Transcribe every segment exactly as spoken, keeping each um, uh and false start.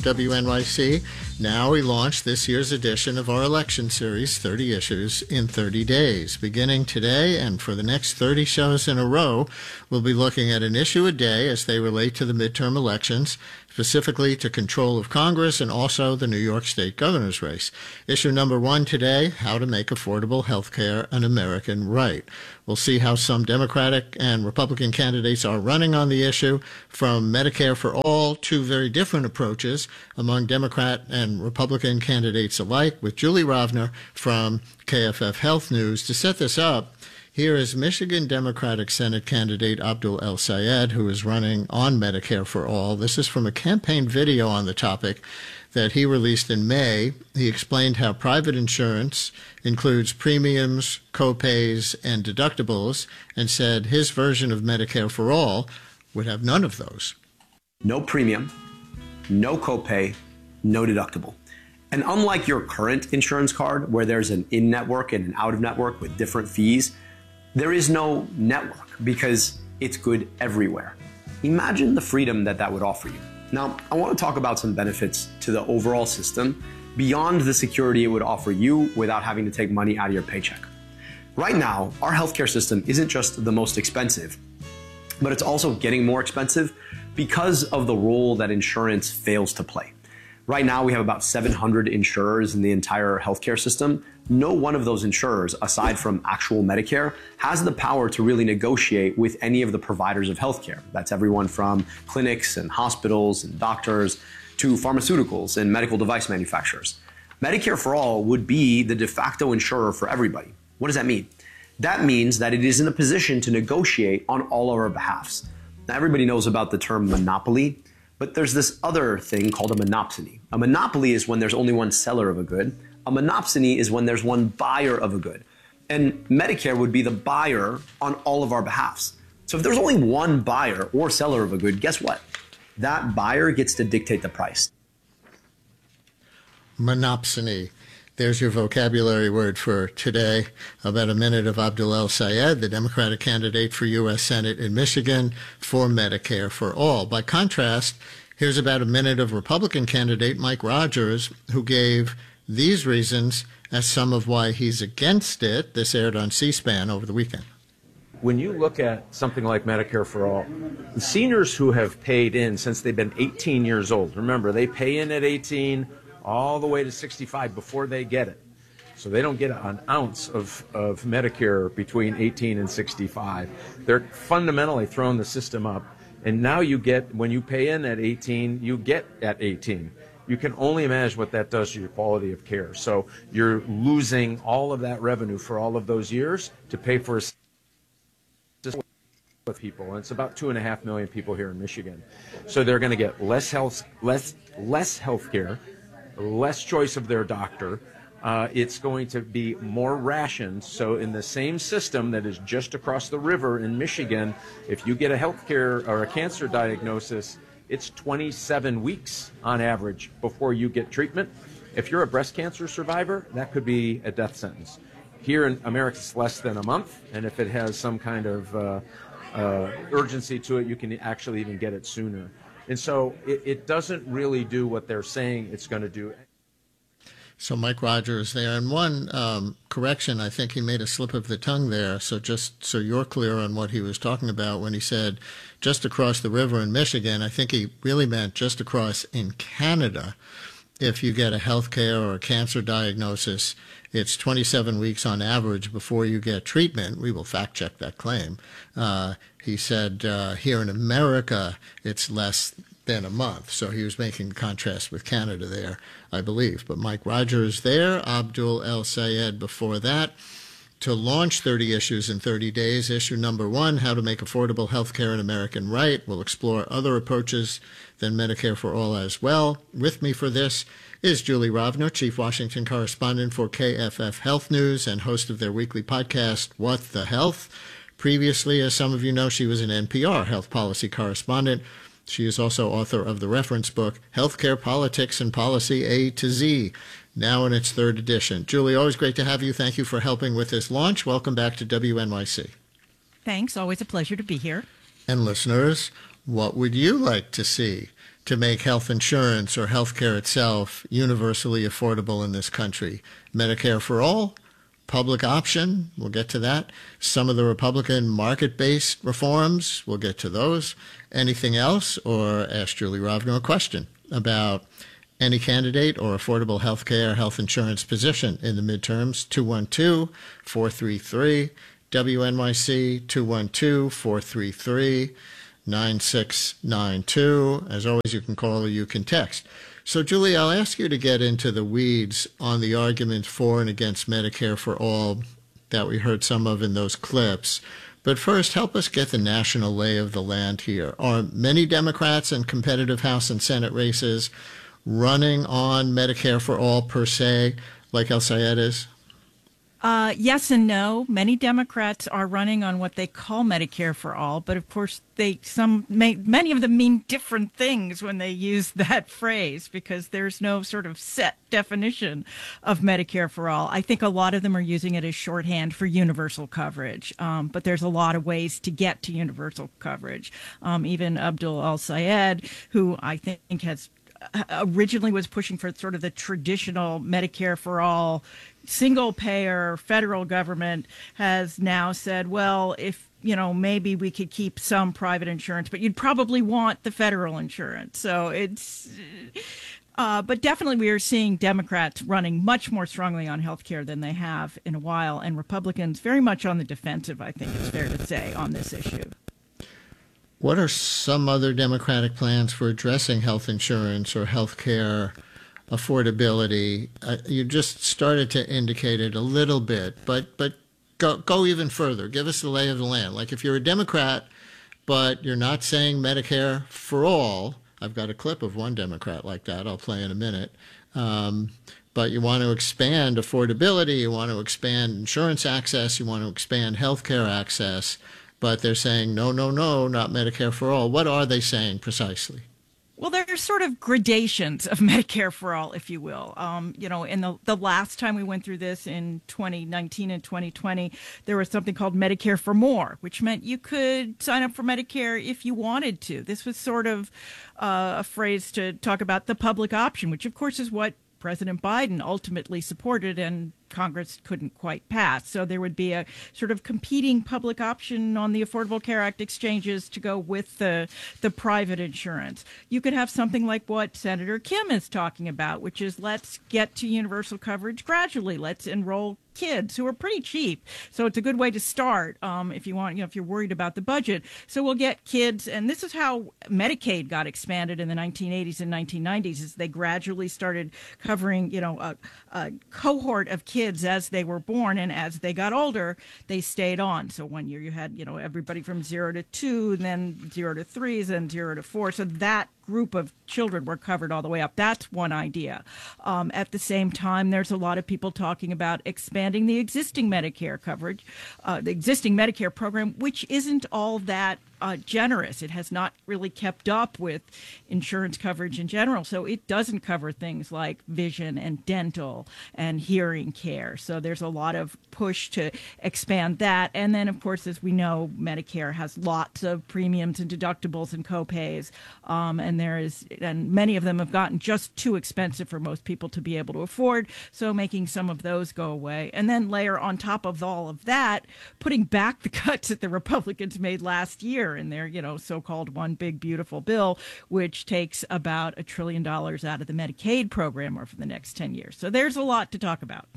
W N Y C. Now we launch this year's edition of our election series, thirty Issues in thirty days. Beginning today and for the next thirty shows in a row, we'll be looking at an issue a day as they relate to the midterm elections, specifically to control of Congress and also the New York State governor's race. Issue number one today, how to make affordable health care an American right. We'll see how some Democratic and Republican candidates are running on the issue, from Medicare for All, two very different approaches among Democrat and Republican candidates alike, with Julie Rovner from K F F Health News. To set this up, here is Michigan Democratic Senate candidate Abdul El-Sayed, who is running on Medicare for All. This is from a campaign video on the topic that he released in May. He explained how private insurance includes premiums, co-pays, and deductibles, and said his version of Medicare for All would have none of those. No premium, no copay, no deductible. And unlike your current insurance card, where there's an in-network and an out-of-network with different fees, there is no network because it's good everywhere. Imagine the freedom that that would offer you. Now, I want to talk about some benefits to the overall system beyond the security it would offer you without having to take money out of your paycheck. Right now, our healthcare system isn't just the most expensive, but it's also getting more expensive because of the role that insurance fails to play. Right now, we have about seven hundred insurers in the entire healthcare system. No one of those insurers, aside from actual Medicare, has the power to really negotiate with any of the providers of healthcare. That's everyone from clinics and hospitals and doctors to pharmaceuticals and medical device manufacturers. Medicare for All would be the de facto insurer for everybody. What does that mean? That means that it is in a position to negotiate on all of our behalfs. Now, everybody knows about the term monopoly, but there's this other thing called a monopsony. A monopoly is when there's only one seller of a good. A monopsony is when there's one buyer of a good. And Medicare would be the buyer on all of our behalfs. So if there's only one buyer or seller of a good, guess what? That buyer gets to dictate the price. Monopsony. There's your vocabulary word for today. About a minute of Abdul El-Sayed, the Democratic candidate for U S Senate in Michigan for Medicare for All. By contrast, here's about a minute of Republican candidate Mike Rogers, who gave these reasons as some of why he's against it. This aired on C-SPAN over the weekend. When you look at something like Medicare for All, the seniors who have paid in since they've been eighteen years old, remember, they pay in at eighteen all the way to sixty-five before they get it. So they don't get an ounce of, of Medicare between eighteen and sixty-five. They're fundamentally throwing the system up. And now you get, when you pay in at eighteen, you get at eighteen. You can only imagine what that does to your quality of care. So you're losing all of that revenue for all of those years to pay for a system with people. And it's about two and a half million people here in Michigan. So they're going to get less health, less, less health care, less choice of their doctor. Uh, it's going to be more rationed. So in the same system that is just across the river in Michigan, if you get a health care or a cancer diagnosis, it's twenty-seven weeks on average before you get treatment. If you're a breast cancer survivor, that could be a death sentence. Here in America, it's less than a month, and if it has some kind of uh, uh, urgency to it, you can actually even get it sooner. And so it, it doesn't really do what they're saying it's going to do. So Mike Rogers there. And one um, correction, I think he made a slip of the tongue there. So just so you're clear on what he was talking about when he said just across the river in Michigan, I think he really meant just across in Canada. If you get a health care or a cancer diagnosis, it's twenty-seven weeks on average before you get treatment. We will fact check that claim. Uh, he said uh, here in America, it's less than a month. So he was making contrast with Canada there, I believe. But Mike Rogers there, Abdul El-Sayed before that. To launch thirty Issues in thirty days, issue number one, how to make affordable health care an American right. We'll explore other approaches than Medicare for All as well. With me for this is Julie Rovner, Chief Washington Correspondent for K F F Health News and host of their weekly podcast, What the Health. Previously, as some of you know, she was an N P R health policy correspondent. She is also author of the reference book, Healthcare Politics and Policy A to Z, now in its third edition. Julie, always great to have you. Thank you for helping with this launch. Welcome back to W N Y C. Thanks. Always a pleasure to be here. And listeners, what would you like to see? to make health insurance or health care itself universally affordable in this country? Medicare for all, public option, we'll get to that. Some of the Republican market-based reforms, we'll get to those. Anything else? Or ask Julie Rovner a question about any candidate or affordable health care, health insurance position in the midterms. two one two, four three three, W N Y C, two one two, four three three, nine six nine two. As always, you can call or you can text. So, Julie, I'll ask you to get into the weeds on the argument for and against Medicare for all that we heard some of in those clips. But first, help us get the national lay of the land here. Are many Democrats in competitive House and Senate races running on Medicare for all per se, like El-Sayed is? Uh, yes and no. Many Democrats are running on what they call Medicare for all, but of course, they some may, many of them mean different things when they use that phrase because there's no sort of set definition of Medicare for all. I think a lot of them are using it as shorthand for universal coverage, um, but there's a lot of ways to get to universal coverage. Um, even Abdul El-Sayed, who I think has originally was pushing for sort of the traditional Medicare for all, single payer federal government, has now said, well, if, you know, maybe we could keep some private insurance, but you'd probably want the federal insurance. So it's, uh, but definitely we are seeing Democrats running much more strongly on health care than they have in a while, and Republicans very much on the defensive, I think it's fair to say, on this issue. What are some other Democratic plans for addressing health insurance or health care affordability? Uh, you just started to indicate it a little bit, but but go, go even further. Give us the lay of the land. Like if you're a Democrat, but you're not saying Medicare for all, I've got a clip of one Democrat like that I'll play in a minute, um, but you want to expand affordability, you want to expand insurance access, you want to expand health care access, but they're saying, no, no, no, not Medicare for all. What are they saying precisely? Well, there's sort of gradations of Medicare for all, if you will. Um, you know, in the, the last time we went through this in twenty nineteen and twenty twenty, there was something called Medicare for More, which meant you could sign up for Medicare if you wanted to. This was sort of uh, a phrase to talk about the public option, which, of course, is what President Biden ultimately supported and Congress couldn't quite pass. So there would be a sort of competing public option on the Affordable Care Act exchanges to go with the the private insurance. You could have something like what Senator Kim is talking about, which is let's get to universal coverage gradually. Let's enroll kids who are pretty cheap. So it's a good way to start um, if you want, you know, if you're worried about the budget. So we'll get kids, and this is how Medicaid got expanded in the nineteen eighties and nineteen nineties, is they gradually started covering, you know, a, a cohort of kids as they were born, and as they got older, they stayed on. So one year you had, you know, everybody from zero to two, and then zero to threes, and zero to four. So that group of children were covered all the way up. That's one idea. Um, at the same time, there's a lot of people talking about expanding the existing Medicare coverage, uh, the existing Medicare program, which isn't all that uh, generous. It has not really kept up with insurance coverage in general. So it doesn't cover things like vision and dental and hearing care. So there's a lot of push to expand that. And then, of course, as we know, Medicare has lots of premiums and deductibles and copays. Um, and there is, and many of them have gotten just too expensive for most people to be able to afford. So making some of those go away. And then layer on top of all of that, putting back the cuts that the Republicans made last year in their, you know, so-called one big beautiful bill, which takes about a trillion dollars out of the Medicaid program over the next ten years. So there's a lot to talk about.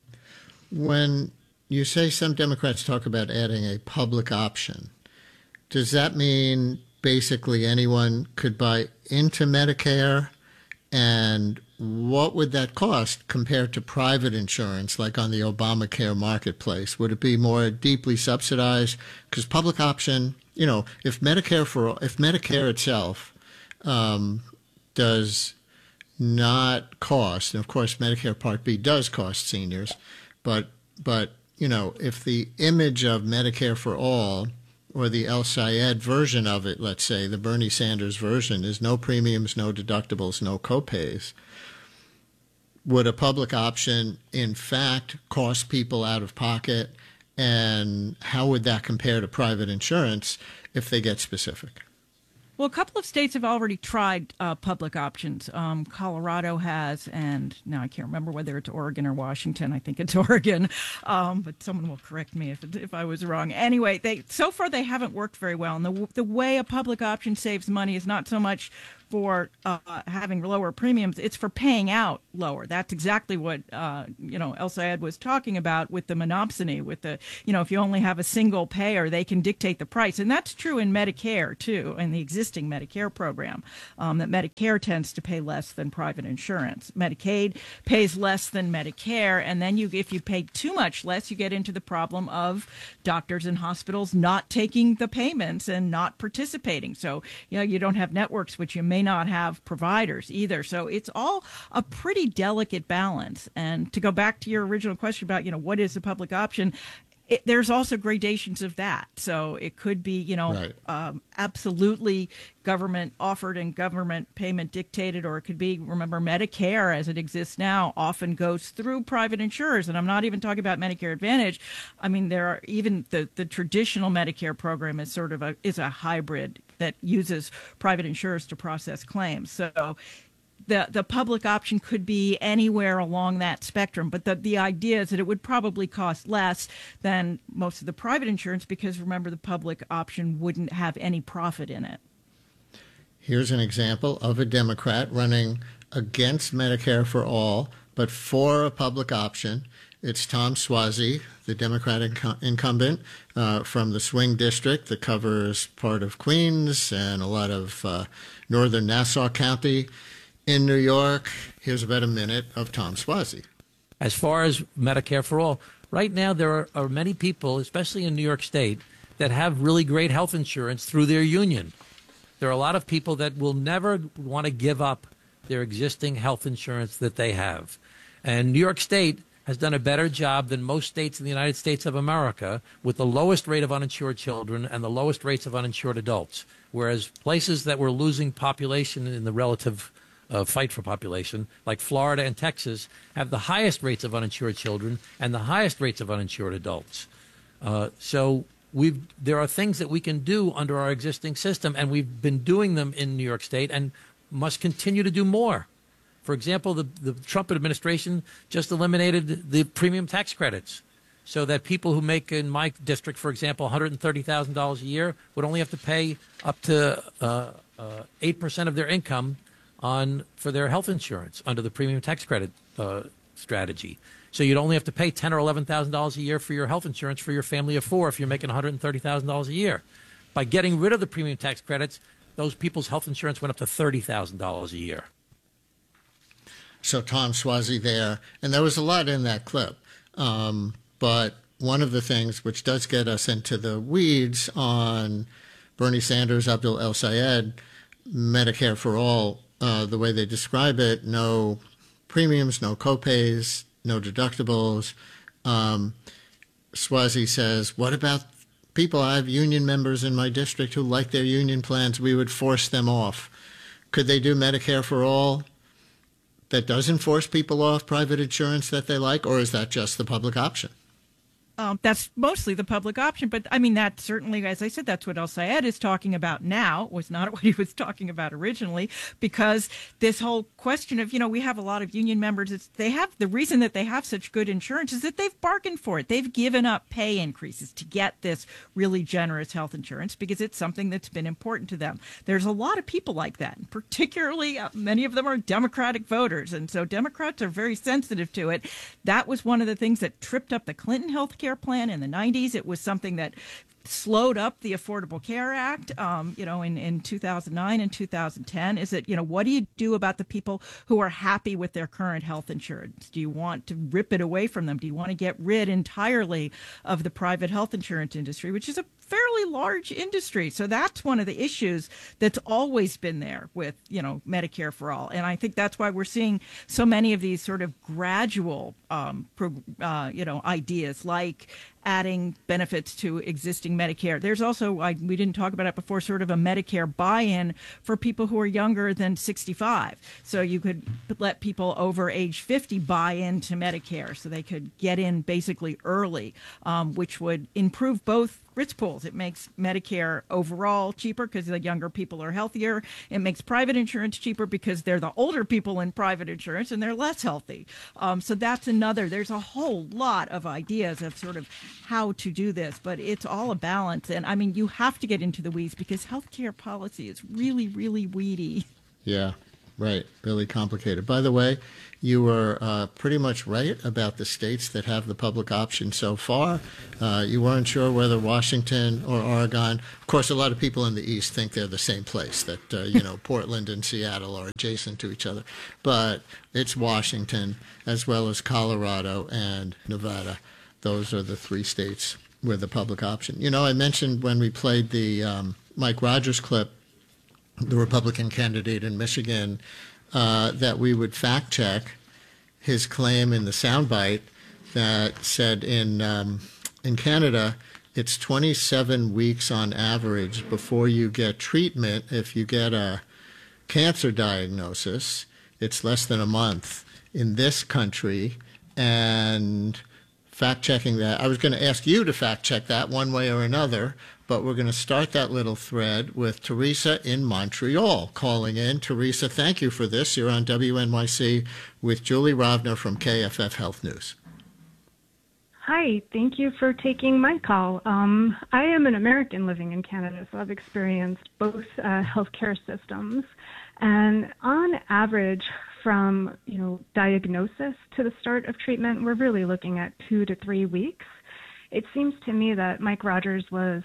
When you say some Democrats talk about adding a public option, does that mean basically anyone could buy into Medicare? And what would that cost compared to private insurance, like on the Obamacare marketplace? Would it be more deeply subsidized? Because public option, you know, if Medicare for if Medicare itself um, does not cost, and of course Medicare Part B does cost seniors, but but you know, if the image of Medicare for all, or the El-Sayed version of it, let's say, the Bernie Sanders version, is no premiums, no deductibles, no copays, would a public option, in fact, cost people out of pocket? And how would that compare to private insurance if they get specific? Well, a couple of states have already tried uh, public options. Um, Colorado has, and now I can't remember whether it's Oregon or Washington. I think it's Oregon, um, but someone will correct me if it, if I was wrong. Anyway, they so far they haven't worked very well. And the the way a public option saves money is not so much for uh, having lower premiums, it's for paying out lower. That's exactly what uh, you know El Sayed was talking about with the monopsony, with the, you know, if you only have a single payer, they can dictate the price. And that's true in Medicare, too, in the existing Medicare program, um, that Medicare tends to pay less than private insurance. Medicaid pays less than Medicare, and then you, if you pay too much less, you get into the problem of doctors and hospitals not taking the payments and not participating. So, you know, you don't have networks, which you may not have providers either. So it's all a pretty delicate balance. And to go back to your original question about, you know, what is a public option? It, there's also gradations of that. So it could be, you know, right. um, absolutely government offered and government payment dictated, or it could be, remember, Medicare as it exists now often goes through private insurers. And I'm not even talking about Medicare Advantage. I mean, there are even the, the traditional Medicare program is sort of a is a hybrid that uses private insurers to process claims. So the the public option could be anywhere along that spectrum, but the, the idea is that it would probably cost less than most of the private insurance because, remember, the public option wouldn't have any profit in it. Here's an example of a Democrat running against Medicare for All, but for a public option. It's Tom Suozzi, the Democratic inc- incumbent uh, from the swing district that covers part of Queens and a lot of uh, northern Nassau County in New York. Here's about a minute of Tom Suozzi. As far as Medicare for All, right now there are, are many people, especially in New York State, that have really great health insurance through their union. There are a lot of people that will never want to give up their existing health insurance that they have. And New York State has done a better job than most states in the United States of America with the lowest rate of uninsured children and the lowest rates of uninsured adults, whereas places that were losing population in the relative uh, fight for population, like Florida and Texas, have the highest rates of uninsured children and the highest rates of uninsured adults. Uh, so we've there are things that we can do under our existing system, and we've been doing them in New York State and must continue to do more. For example, the, the Trump administration just eliminated the premium tax credits so that people who make, in my district, for example, one hundred thirty thousand dollars a year would only have to pay up to uh, uh, eight percent of their income on for their health insurance under the premium tax credit uh, strategy. So you'd only have to pay ten thousand dollars or eleven thousand dollars a year for your health insurance for your family of four if you're making one hundred thirty thousand dollars a year. By getting rid of the premium tax credits, those people's health insurance went up to thirty thousand dollars a year. So Tom Suozzi there, and there was a lot in that clip. Um, but one of the things which does get us into the weeds on Bernie Sanders, Abdul El Sayed, Medicare for All, uh, the way they describe it, no premiums, no copays, no deductibles. Um, Suozzi says, what about people? I have union members in my district who like their union plans. We would force them off. Could they do Medicare for All that doesn't force people off private insurance that they like, or is that just the public option? Um, that's mostly the public option. But, I mean, that certainly, as I said, that's what El Sayed is talking about now. It was not what he was talking about originally, because this whole question of, you know, we have a lot of union members. It's, they have the reason that they have such good insurance is that they've bargained for it. They've given up pay increases to get this really generous health insurance because it's something that's been important to them. There's a lot of people like that, and particularly uh, many of them are Democratic voters. And so Democrats are very sensitive to it. That was one of the things that tripped up the Clinton health care plan in the nineties. It was something that slowed up the Affordable Care Act, um, you know, in, in two thousand nine and two thousand ten. Is it, you know, what do you do about the people who are happy with their current health insurance? Do you want to rip it away from them? Do you want to get rid entirely of the private health insurance industry, which is a fairly large industry? So that's one of the issues that's always been there with, you know, Medicare for All. And I think that's why we're seeing so many of these sort of gradual, um, pro, uh, you know, ideas like adding benefits to existing Medicare. There's also, I, we didn't talk about it before, sort of a Medicare buy-in for people who are younger than sixty-five. So you could let people over age fifty buy into Medicare so they could get in basically early, um, which would improve both risk pools. It makes Medicare overall cheaper because the younger people are healthier. It makes private insurance cheaper because they're the older people in private insurance and they're less healthy. Um, so that's another. There's a whole lot of ideas of sort of how to do this, but it's all a balance. And I mean, you have to get into the weeds because healthcare policy is really, really weedy. Yeah, right. Really complicated. By the way, you were uh, pretty much right about the states that have the public option so far. Uh, you weren't sure whether Washington or Oregon. Of course, a lot of people in the East think they're the same place, that, uh, you know, Portland and Seattle are adjacent to each other. But it's Washington as well as Colorado and Nevada. Those are the three states with the public option. You know, I mentioned when we played the um, Mike Rogers clip, the Republican candidate in Michigan, uh, that we would fact check his claim in the soundbite that said in um, in Canada it's twenty-seven weeks on average before you get treatment. If you get a cancer diagnosis, it's less than a month in this country. And fact checking that, I was going to ask you to fact check that one way or another, but we're going to start that little thread with Teresa in Montreal calling in. Teresa, thank you for this. You're on W N Y C with Julie Rovner from K F F Health News. Hi, thank you for taking my call. Um, I am an American living in Canada, so I've experienced both uh, healthcare systems. And on average, from you know diagnosis to the start of treatment, we're really looking at two to three weeks. It seems to me that Mike Rogers was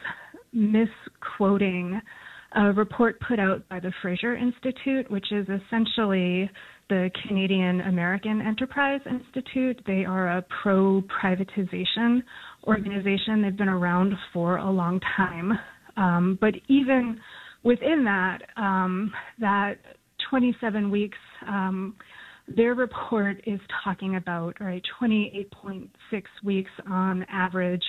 misquoting a report put out by the Fraser Institute, which is essentially the Canadian American Enterprise Institute. They are a pro-privatization organization. They've been around for a long time. Um, but even within that, um, that twenty-seven weeks, um, their report is talking about, right, twenty-eight point six weeks on average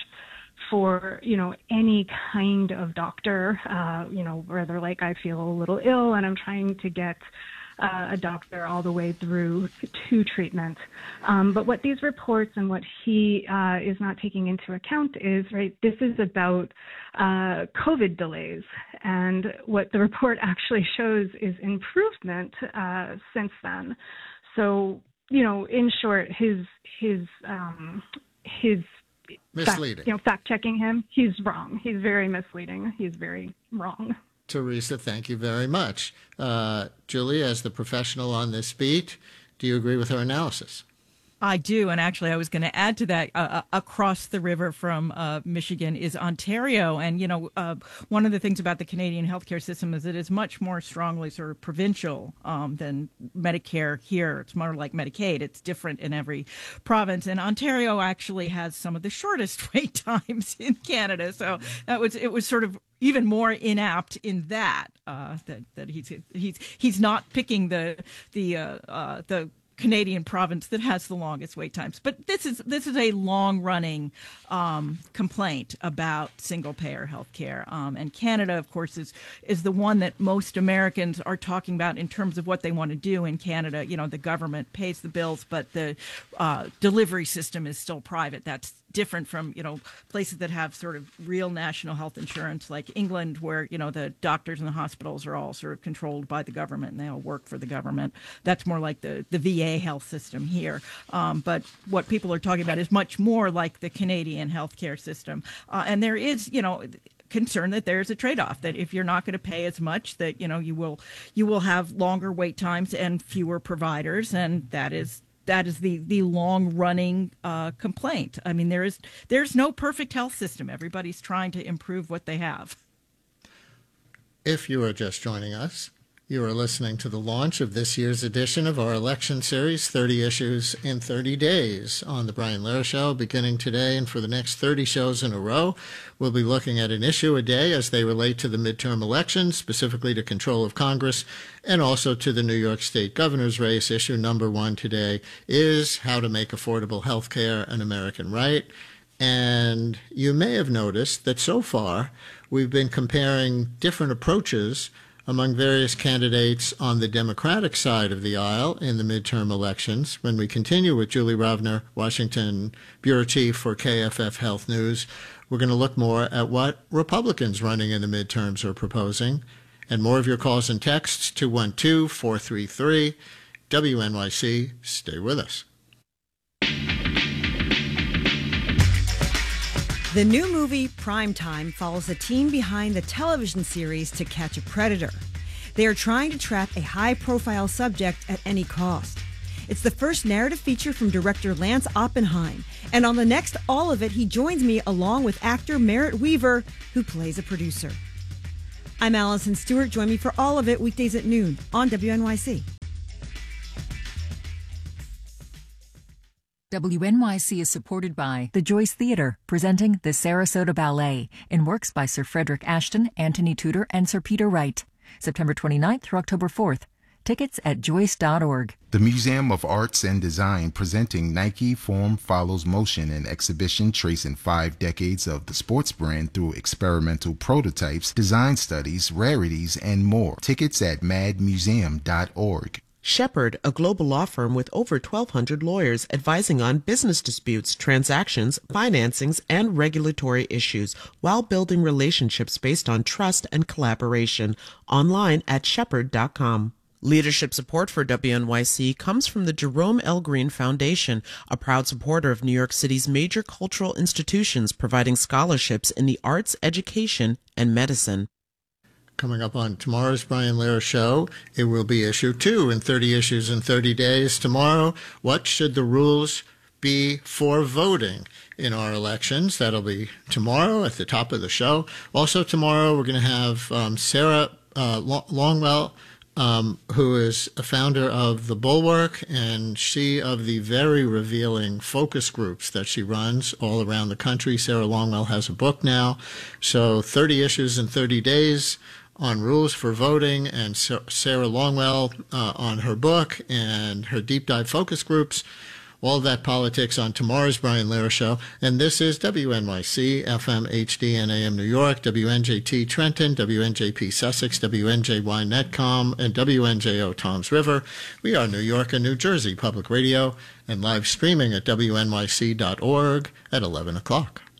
for, you know, any kind of doctor, uh, you know, where they're like, I feel a little ill and I'm trying to get uh, a doctor all the way through to treatment. Um, but what these reports and what he uh, is not taking into account is, right, this is about uh, COVID delays. And what the report actually shows is improvement uh, since then. So, you know, in short, his, his, um, his, misleading. Fact, you know, fact checking him, he's wrong. He's very misleading. He's very wrong. Teresa, thank you very much. Uh, Julie, as the professional on this beat, do you agree with her analysis? I do, and actually I was going to add to that, uh, across the river from uh, Michigan is Ontario. And, you know, uh, one of the things about the Canadian healthcare system is it is much more strongly sort of provincial um, than Medicare here. It's more like Medicaid. It's different in every province. And Ontario actually has some of the shortest wait times in Canada. So that was it was sort of even more inapt in that, uh, that, that he's he's he's not picking the the uh, uh, the Canadian province that has the longest wait times. But this is this is a long-running um, complaint about single-payer health care. Um, and Canada, of course, is is the one that most Americans are talking about in terms of what they want to do in Canada. You know, the government pays the bills, but the uh, delivery system is still private. That's different from, you know, places that have sort of real national health insurance like England, where, you know, the doctors and the hospitals are all sort of controlled by the government and they all work for the government. That's more like the, the V A health system here. Um, but what people are talking about is much more like the Canadian healthcare system. Uh, and there is, you know, concern that there's a trade-off, that if you're not going to pay as much, that, you know, you will you will have longer wait times and fewer providers, and that is That is the, the long-running uh, complaint. I mean, there is there's no perfect health system. Everybody's trying to improve what they have. If you are just joining us, you are listening to the launch of this year's edition of our election series, thirty Issues in thirty days, on The Brian Lehrer Show, beginning today and for the next thirty shows in a row. We'll be looking at an issue a day as they relate to the midterm elections, specifically to control of Congress, and also to the New York State governor's race. Issue number one today is how to make affordable health care an American right. And you may have noticed that so far we've been comparing different approaches among various candidates on the Democratic side of the aisle in the midterm elections. When we continue with Julie Rovner, Washington Bureau Chief for K F F Health News, we're going to look more at what Republicans running in the midterms are proposing. And more of your calls and texts, two one two, four three three, W N Y C. Stay with us. The new movie, Primetime, follows the team behind the television series To Catch a Predator. They are trying to trap a high-profile subject at any cost. It's the first narrative feature from director Lance Oppenheim, and on the next All of It, he joins me along with actor Merritt Weaver, who plays a producer. I'm Allison Stewart. Join me for All of It weekdays at noon on W N Y C. W N Y C is supported by the Joyce Theatre, presenting the Sarasota Ballet in works by Sir Frederick Ashton, Anthony Tudor, and Sir Peter Wright. September twenty-ninth through October fourth. Tickets at joyce dot org. The Museum of Arts and Design presenting Nike Form Follows Motion, an exhibition tracing five decades of the sports brand through experimental prototypes, design studies, rarities, and more. Tickets at mad museum dot org. Shepherd, a global law firm with over twelve hundred lawyers advising on business disputes, transactions, financings, and regulatory issues while building relationships based on trust and collaboration. Online at shepherd dot com. Leadership support for W N Y C comes from the Jerome L. Green Foundation, a proud supporter of New York City's major cultural institutions, providing scholarships in the arts, education, and medicine. Coming up on tomorrow's Brian Lehrer Show, it will be issue two in thirty issues in thirty days. Tomorrow, what should the rules be for voting in our elections? That'll be tomorrow at the top of the show. Also tomorrow, we're going to have um, Sarah uh, Longwell, um, who is a founder of The Bulwark, and she of the very revealing focus groups that she runs all around the country. Sarah Longwell has a book now. So thirty issues in thirty days. On rules for voting, and Sarah Longwell uh, on her book and her deep dive focus groups. All of that politics on tomorrow's Brian Lehrer Show. And this is W N Y C, F M, H D, and A M New York, W N J T Trenton, W N J P Sussex, W N J Y Netcom, and W N J O Toms River. We are New York and New Jersey Public Radio, and live streaming at W N Y C dot org at eleven o'clock.